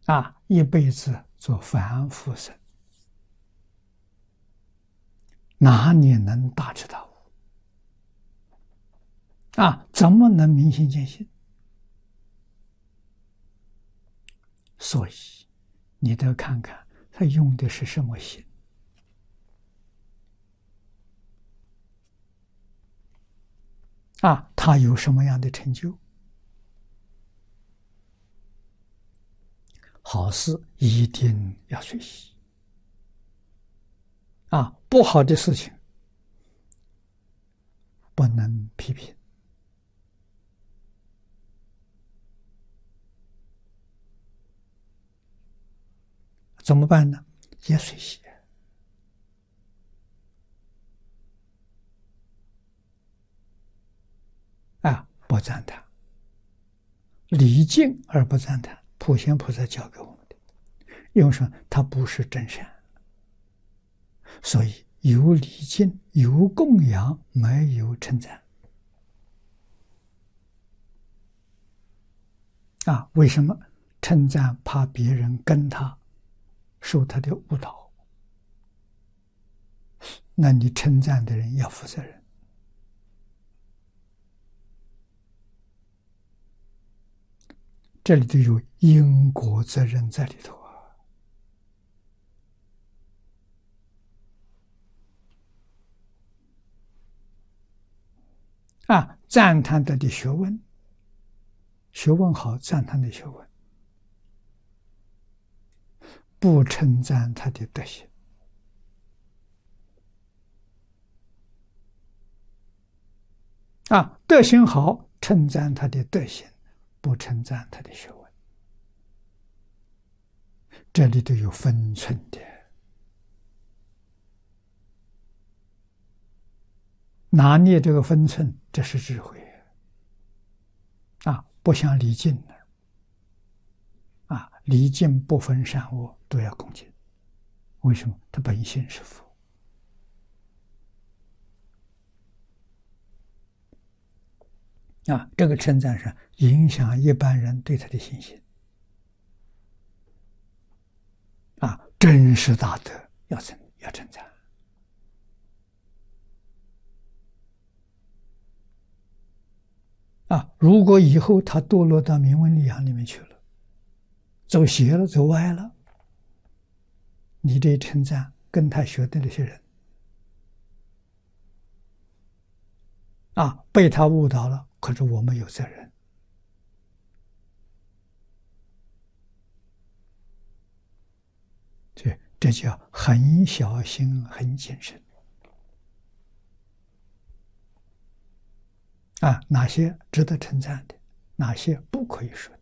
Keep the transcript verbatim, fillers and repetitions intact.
啊，一辈子做凡夫生，哪里能大彻大悟？啊，怎么能明心见性？所以你得看看他用的是什么心啊，他有什么样的成就？好事一定要学习啊，不好的事情不能批评。怎么办呢？也随喜啊，不赞叹，礼敬而不赞叹，普贤菩萨教给我们的。因为说他不是真善，所以有礼敬，有供养，没有称赞啊？为什么称赞？怕别人跟他受他的误导，那你称赞的人要负责任。这里头有因果责任在里头啊！啊，赞叹他的学问，学问好，赞叹的学问，不称赞他的德行啊，德行好，称赞他的德行，不称赞他的学问，这里都有分寸的。拿捏这个分寸，这是智慧啊！不像礼敬的啊，礼敬不分善恶，都要恭敬。为什么？他本性是佛啊！这个称赞是影响一般人对他的信心啊！真实大德要称要称赞啊！如果以后他堕落到名闻利养里面去了，走邪了，走歪了，你这称赞跟他学的那些人啊，被他误导了，可是我们有责任。这这叫很小心、很谨慎啊！哪些值得称赞的，哪些不可以说的。